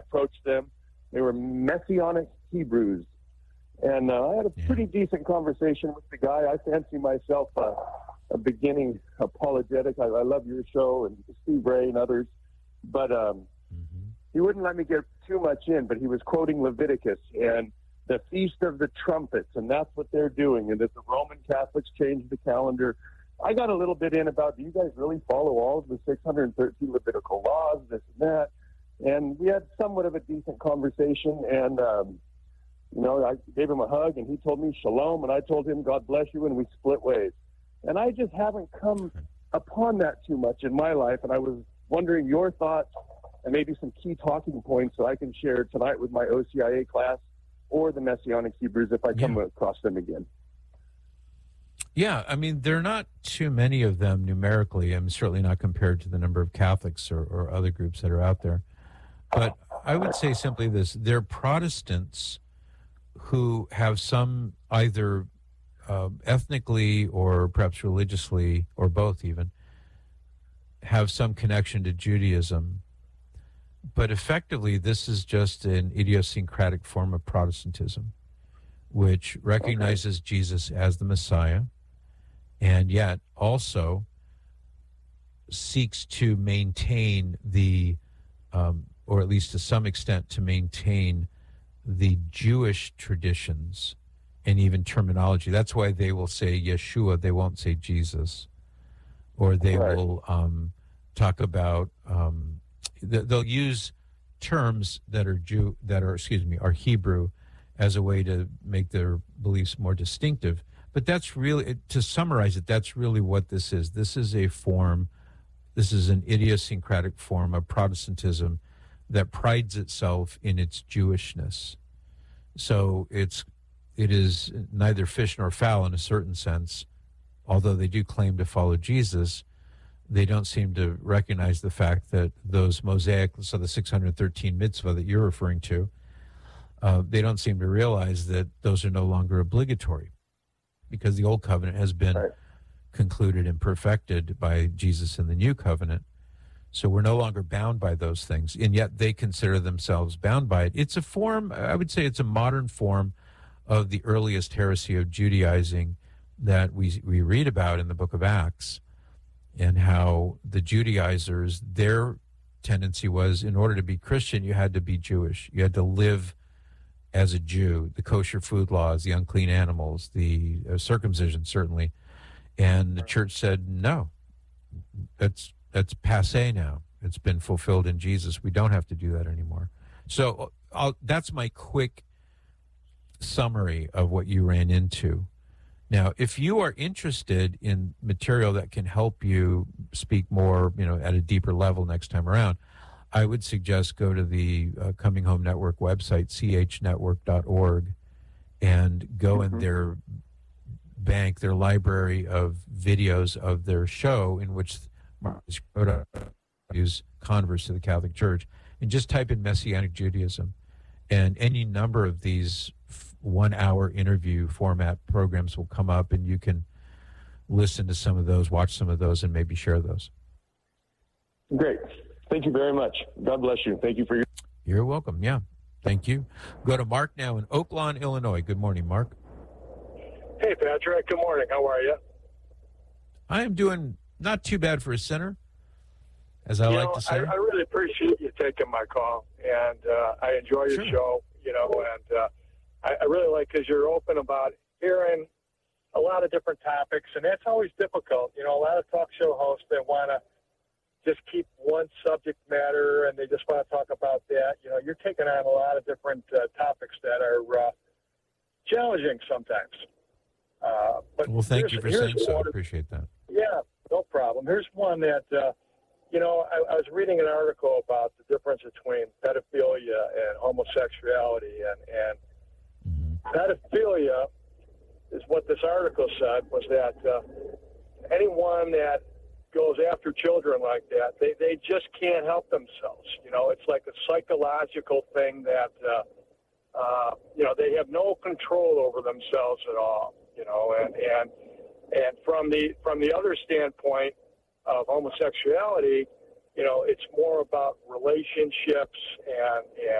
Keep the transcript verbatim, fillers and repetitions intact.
approached them. They were Messianic Hebrews. And uh, I had a Yeah. pretty decent conversation with the guy. I fancy myself uh, a beginning apologetic. I, I love your show and Steve Ray and others. But um, Mm-hmm. he wouldn't let me get too much in, but he was quoting Leviticus and the Feast of the Trumpets, and that's what they're doing, and that the Roman Catholics changed the calendar. I got a little bit in about, do you guys really follow all of the six hundred thirteen Levitical laws, this and that? And we had somewhat of a decent conversation, and, um, you know, I gave him a hug, and he told me shalom, and I told him God bless you, and we split ways. And I just haven't come upon that too much in my life, and I was wondering your thoughts and maybe some key talking points that I can share tonight with my O C I A class or the Messianic Hebrews if I come Yeah. across them again. Yeah, I mean, there are not too many of them numerically. I'm certainly not compared to the number of Catholics or, or other groups that are out there. But I would say simply this: they're Protestants who have some either uh, ethnically or perhaps religiously, or both even, have some connection to Judaism. But effectively, this is just an idiosyncratic form of Protestantism, which recognizes okay. Jesus as the Messiah, and yet also seeks to maintain the, um, or at least to some extent, to maintain the Jewish traditions and even terminology. That's why they will say Yeshua, they won't say Jesus. Or they right. will um, talk about, um, th- they'll use terms that are Jew, that are, excuse me, are Hebrew as a way to make their beliefs more distinctive. But that's really, to summarize it, that's really what this is. This is a form, this is an idiosyncratic form of Protestantism that prides itself in its Jewishness. So it's, it is neither fish nor fowl in a certain sense. Although they do claim to follow Jesus, they don't seem to recognize the fact that those Mosaic, so the six hundred thirteen mitzvah that you're referring to, uh, they don't seem to realize that those are no longer obligatory because the old covenant has been right. concluded and perfected by Jesus in the new covenant. So we're no longer bound by those things, and yet they consider themselves bound by it. It's a form, I would say it's a modern form of the earliest heresy of Judaizing that we we read about in the book of Acts, and how the Judaizers, their tendency was, in order to be Christian, you had to be Jewish. You had to live as a Jew, the kosher food laws, the unclean animals, the uh, circumcision, certainly. And the church said, no, that's that's passé now. It's been fulfilled in Jesus. We don't have to do that anymore. So I'll, that's my quick summary of what you ran into. Now, if you are interested in material that can help you speak more, you know, at a deeper level next time around, I would suggest go to the uh, Coming Home Network website, c h network dot org, and go mm-hmm. in their bank, their library of videos of their show in which use converts to the Catholic Church, and just type in Messianic Judaism, and any number of these one-hour interview format programs will come up, and you can listen to some of those, watch some of those, and maybe share those. Great. Thank you very much. God bless you. Thank you for your... You're welcome. Yeah. Thank you. Go to Mark now in Oak Lawn, Illinois. Good morning, Mark. Hey, Patrick. Good morning. How are you? I am doing not too bad for a sinner, as I you like know, to say. I, I really appreciate you taking my call, and uh, I enjoy your sure. show, you know, and uh, I, I really like because you're open about hearing a lot of different topics, and that's always difficult. You know, a lot of talk show hosts, they want to just keep one subject matter, and they just want to talk about that. You know, you're taking on a lot of different uh, topics that are uh, challenging sometimes. Uh, but well, thank you for saying so. I appreciate that. Yeah, no problem. Here's one that, uh, you know, I, I was reading an article about the difference between pedophilia and homosexuality, and, and mm-hmm. pedophilia is what this article said was that uh, anyone that goes after children like that, they, they just can't help themselves. You know, it's like a psychological thing that, uh, uh, you know, they have no control over themselves at all, you know, and, and, and from the, from the other standpoint of homosexuality, you know, it's more about relationships and, and